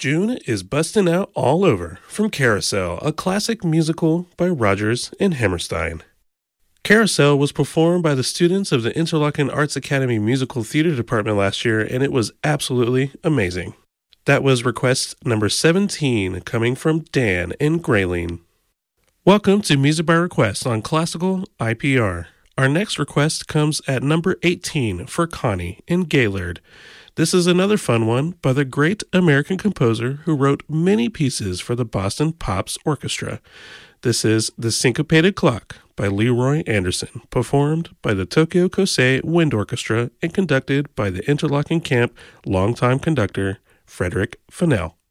June is bustin' out all over from Carousel, a classic musical by Rodgers and Hammerstein. Carousel was performed by the students of the Interlochen Arts Academy Musical Theater Department last year, and it was absolutely amazing. That was request number 17, coming from Dan in Grayling. Welcome to Music by Request on Classical IPR. Our next request comes at number 18 for Connie in Gaylord. This is another fun one by the great American composer who wrote many pieces for the Boston Pops Orchestra. This is The Syncopated Clock by Leroy Anderson, performed by the Tokyo Kosei Wind Orchestra and conducted by the Interlochen Camp longtime conductor Frederick Fennell.